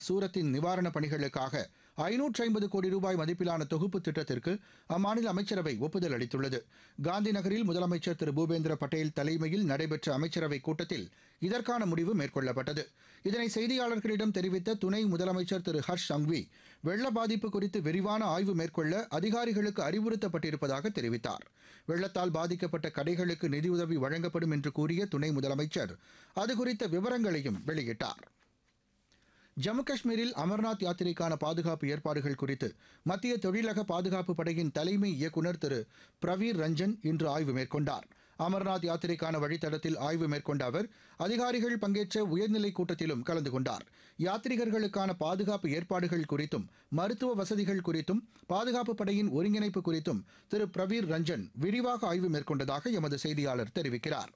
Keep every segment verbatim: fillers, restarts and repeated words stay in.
சூரத்தின் நிவாரணப் பணிகளுக்காக ஐநூற்று ஐம்பது கோடி ரூபாய் மதிப்பிலான தொகுப்பு திட்டத்திற்கு அம்மாநில அமைச்சரவை ஒப்புதல் அளித்துள்ளது. காந்தி நகரில் முதலமைச்சர் திரு பூபேந்திர பட்டேல் தலைமையில் நடைபெற்ற அமைச்சரவைக் கூட்டத்தில் இதற்கான முடிவு மேற்கொள்ளப்பட்டது. இதனை செய்தியாளர்களிடம் தெரிவித்த துணை முதலமைச்சர் திரு ஹர்ஷ் சங்வி, வெள்ள பாதிப்பு குறித்து விரிவான ஆய்வு மேற்கொள்ள அதிகாரிகளுக்கு அறிவுறுத்தப்பட்டிருப்பதாக தெரிவித்தார். வெள்ளத்தால் பாதிக்கப்பட்ட கடைகளுக்கு நிதியுதவி வழங்கப்படும் என்று கூறிய துணை முதலமைச்சர் அதுகுறித்த விவரங்களையும் வெளியிட்டார். ஜம்மு காஷ்மீரில் அமர்நாத் யாத்திரைக்கான பாதுகாப்பு ஏற்பாடுகள் குறித்து மத்திய தொழிலக பாதுகாப்பு படையின் தலைமை இயக்குநர் திரு பிரவீர் ரஞ்சன் இன்று ஆய்வு மேற்கொண்டார். அமர்நாத் யாத்திரைக்கான வழித்தடத்தில் ஆய்வு மேற்கொண்ட அவர் அதிகாரிகள் பங்கேற்ற உயர்நிலைக் கூட்டத்திலும் கலந்து கொண்டார். யாத்ரீகர்களுக்கான பாதுகாப்பு ஏற்பாடுகள் குறித்தும் மருத்துவ வசதிகள் குறித்தும் பாதுகாப்பு படையின் ஒருங்கிணைப்பு குறித்தும் திரு பிரவீர் ரஞ்சன் விரிவாக ஆய்வு மேற்கொண்டதாக எமது செய்தியாளர் தெரிவிக்கிறார்.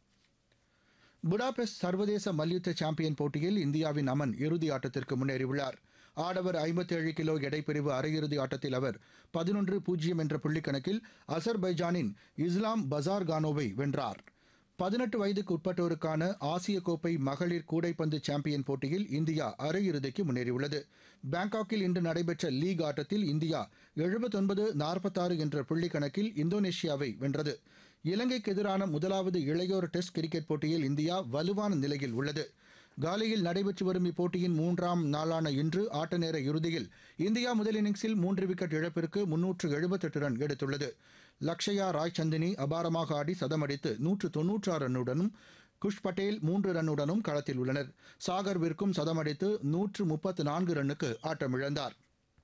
புடாபெஸ்ட் சர்வதேச மல்யுத்த சாம்பியன் போட்டியில் இந்தியாவின் அமன் இறுதி ஆட்டத்திற்கு முன்னேறியுள்ளார். ஆடவர் ஐம்பத்தேழு கிலோ எடைப்பிரிவு அரையிறுதி ஆட்டத்தில் அவர் பதினொன்று பூஜ்ஜியம் என்ற புள்ளிக்கணக்கில் அசர்பைஜானின் இஸ்லாம் பசார்கானோவை வென்றார். பதினெட்டு வயதுக்கு உட்பட்டோருக்கான ஆசிய கோப்பை மகளிர் கூடைப்பந்து சாம்பியன் போட்டியில் இந்தியா அரையிறுதிக்கு முன்னேறியுள்ளது. பாங்காக்கில் இன்று நடைபெற்ற லீக் ஆட்டத்தில் இந்தியா எழுபத்தொன்பது நாற்பத்தாறு என்ற புள்ளிக்கணக்கில் இந்தோனேஷியாவை வென்றது. இலங்கைக்கு எதிரான முதலாவது இளையோர் டெஸ்ட் கிரிக்கெட் போட்டியில் இந்தியா வலுவான நிலையில் உள்ளது. காலியில் நடைபெற்று வரும் இப்போட்டியின் மூன்றாம் நாளான இன்று ஆட்ட நேர இறுதியில் இந்தியா முதல் இன்னிங்ஸில் மூன்று விக்கெட் இழப்பிற்கு முன்னூற்று எழுபத்தெட்டு ரன் எடுத்துள்ளது. லக்ஷயா ராய்சந்தினி அபாரமாக ஆடி சதமடித்து நூற்று தொன்னூற்றாறு ரன்னுடனும் குஷ் பட்டேல் மூன்று ரன்னுடனும் களத்தில் உள்ளனர். சாகர் விற்கும் சதமடித்து நூற்று முப்பத்து நான்கு ரன்னுக்கு ஆட்டமிழந்தார்.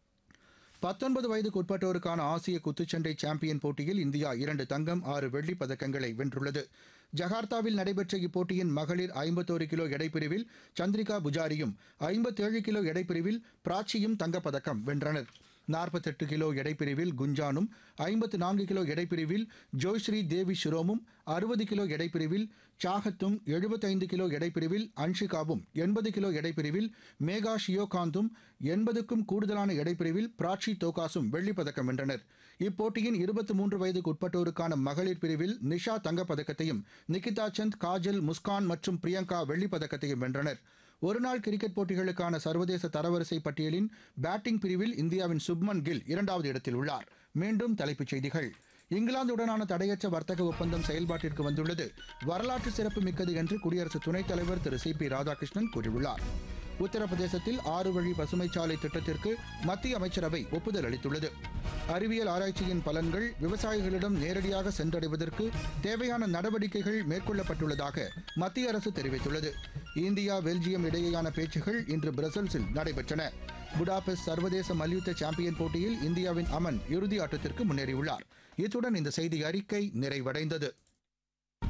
பத்தொன்பது வயதுக்கு உட்பட்டோருக்கான ஆசிய குத்துச்சண்டை சாம்பியன் போட்டியில் இந்தியா இரண்டு தங்கம் ஆறு வெள்ளிப் பதக்கங்களை வென்றுள்ளது. ஜகார்த்தாவில் நடைபெற்ற இப்போட்டியின் மகளிர் ஐம்பத்தோரு கிலோ எடைப்பிரிவில் சந்திரிகா புஜாரியும் ஐம்பத்தேழு கிலோ எடைப்பிரிவில் பிராச்சியும் தங்கப்பதக்கம் வென்றனர். நாற்பத்தெட்டு கிலோ எடைப்பிரிவில் குஞ்சானும் ஐம்பத்து நான்கு கிலோ எடைப்பிரிவில் ஜோய்ஸ்ரீ தேவி ஷிரோமும் அறுபது கிலோ எடைப்பிரிவில் சாகத்தும் எழுபத்தைந்து கிலோ எடைப்பிரிவில் அன்ஷிகாவும் எண்பது கிலோ எடைப்பிரிவில் மேகா ஷியோகாந்தும் எண்பதுக்கும் கூடுதலான எடைப்பிரிவில் பிராச்சி தோகாசும் வெள்ளிப்பதக்கம் வென்றனர். இப்போட்டியின் இருபத்தி மூன்று வயதுக்கு உட்பட்டோருக்கான மகளிர் பிரிவில் நிஷா தங்கப்பதக்கத்தையும் நிகிதா சந்த், காஜல், முஸ்கான் மற்றும் பிரியங்கா வெள்ளிப்பதக்கத்தையும் வென்றனர். ஒருநாள் கிரிக்கெட் போட்டிகளுக்கான சர்வதேச தரவரிசை பட்டியலின் பேட்டிங் பிரிவில் இந்தியாவின் சுப்மன் கில் இரண்டாவது இடத்தில் உள்ளார். மீண்டும் தலைப்புச் செய்திகள். இங்கிலாந்துடனான தடையற்ற வர்த்தக ஒப்பந்தம் செயல்பாட்டிற்கு வந்துள்ளது வரலாற்று சிறப்பு மிக்கது என்று குடியரசு துணைத் தலைவர் திரு சி பி ராதாகிருஷ்ணன் கூறியுள்ளார். உத்தரப்பிரதேசத்தில் ஆறு வழி பசுமைச்சாலை திட்டத்திற்கு மத்திய அமைச்சரவை ஒப்புதல் அளித்துள்ளது. அறிவியல் ஆராய்ச்சியின் பலன்கள் விவசாயிகளிடம் நேரடியாக சென்றடைவதற்கு தேவையான நடவடிக்கைகள் மேற்கொள்ளப்பட்டுள்ளதாக மத்திய அரசு தெரிவித்துள்ளது. இந்தியா பெல்ஜியம் இடையேயான பேச்சுகள் இன்று பிரசல்ஸில் நடைபெற்றன. புடாபெஸ்ட் சர்வதேச மல்யுத்த சாம்பியன் போட்டியில் இந்தியாவின் அமன் இறுதி ஆட்டத்திற்கு முன்னேறியுள்ளார். இத்துடன் இந்த செய்தி அறிக்கை நிறைவடைந்தது.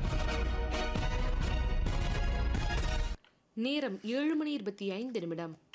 நேரம் ஏழு மணி இருபத்தி ஐந்து நிமிடம்.